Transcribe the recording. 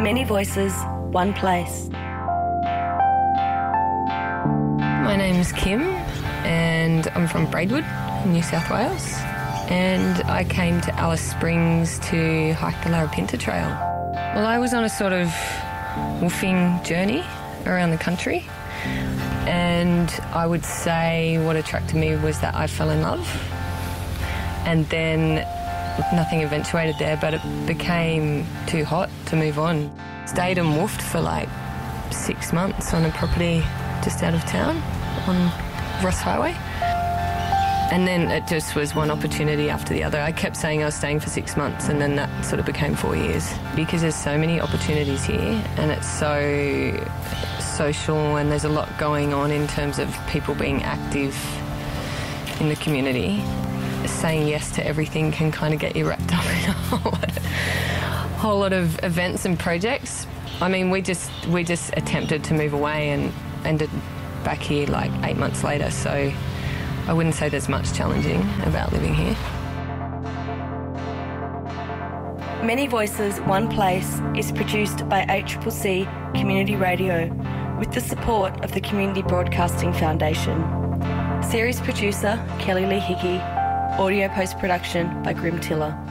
Many voices, one place. My name's Kim and I'm from Braidwood in New South Wales, and I came to Alice Springs to hike the Larapinta Trail. Well, I was on a sort of woofing journey around the country, and I would say what attracted me was that I fell in love, and then nothing eventuated there, but it became too hot to move on. Stayed and woofed for like 6 months on a property just out of town on Ross Highway. And then it just was one opportunity after the other. I kept saying I was staying for 6 months, and then that sort of became 4 years, because there's so many opportunities here and it's so social, and there's a lot going on in terms of people being active in the community. Saying yes to everything can kind of get you wrapped up in a whole lot of events and projects. I mean, we just attempted to move away and ended back here like 8 months later, so I wouldn't say there's much challenging about living here. Many Voices, One Place is produced by ACCC Community Radio with the support of the Community Broadcasting Foundation. Series producer Kelly Lee Hickey. Audio post-production by Grim Tiller.